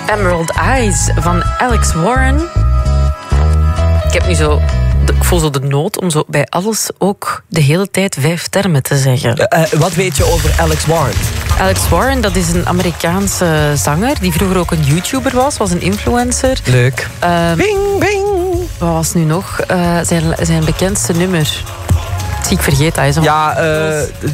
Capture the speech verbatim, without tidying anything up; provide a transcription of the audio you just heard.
Emerald Eyes van Alex Warren. Ik heb nu zo... Ik voel zo de nood om zo bij alles ook de hele tijd vijf termen te zeggen. Uh, uh, wat weet je over Alex Warren? Alex Warren, dat is een Amerikaanse zanger die vroeger ook een YouTuber was, was een influencer. Leuk. Uh, bing, bing. Wat was nu nog? Uh, zijn, zijn bekendste nummer. Zie ik vergeten. Hij is ja, uh,